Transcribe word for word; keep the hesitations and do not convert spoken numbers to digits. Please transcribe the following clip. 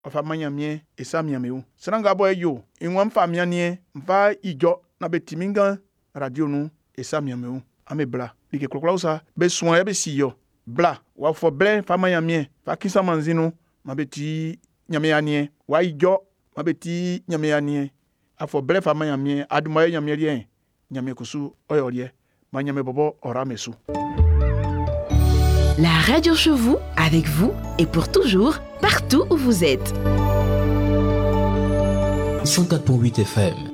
Ofa manyamie esa miameu. Sranga boy yo. Inwa mfa mianie. Mfa ijo na betiminga radio nu esa miameu. Ame bla. Like klokla usa. Be soin ya be si yo. Bla. Wa fo ble fa manyamie. Fa kisa manzinu. Ma beti nyame anie. Wa ijo. Ma beti nyame anie. A fo ble fa manyamie. Adumaye nyame rien. Nyame kusu oyorie. Ma nyame bobo oramesu. La radio chez vous, avec vous et pour toujours, partout où vous êtes. cent quatre virgule huit F M